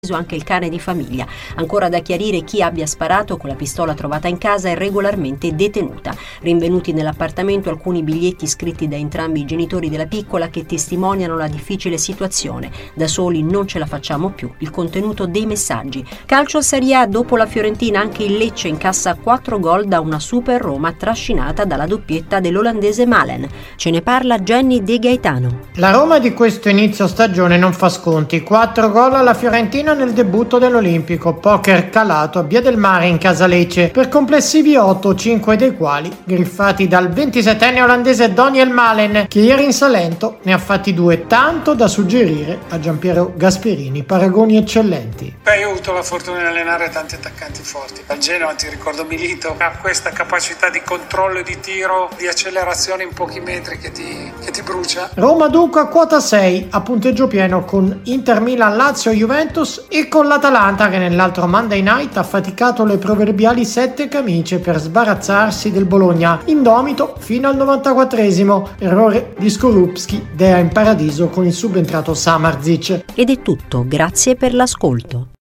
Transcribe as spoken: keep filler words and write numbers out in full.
anche il cane di famiglia. Ancora da chiarire chi abbia sparato con la pistola trovata in casa è regolarmente detenuta. Rinvenuti nell'appartamento alcuni biglietti scritti da entrambi i genitori della piccola che testimoniano la difficile situazione. Da soli non ce la facciamo più. Il contenuto dei messaggi. Calcio Serie A, dopo la Fiorentina anche il Lecce incassa quattro gol da una Super Roma trascinata dalla doppietta dell'olandese Malen. Ce ne parla Jenny De Gaetano. La Roma di questo inizio stagione non fa sconti. quattro gol alla Fiorentina nel debutto dell'Olimpico, poker calato a Via del Mare in casa Lecce, per complessivi otto, cinque dei quali griffati dal ventisettenne olandese Daniel Malen, che ieri in Salento ne ha fatti due, tanto da suggerire a Giampiero Gasperini paragoni eccellenti. Beh, io ho avuto la fortuna di allenare tanti attaccanti forti. Al Genoa ti ricordo Milito, ha questa capacità di controllo e di tiro, di accelerazione in pochi metri che ti, che ti brucia. Roma dunque a quota sei, a punteggio pieno con Inter, Milan, Lazio, Juventus e con l'Atalanta che nell'altro Monday Night ha faticato le proverbiali sette camicie per sbarazzarsi del Bologna, indomito fino al novantaquattresimo, errore di Skorupski, dea in paradiso con il subentrato Samardzic. Ed è tutto, grazie per l'ascolto.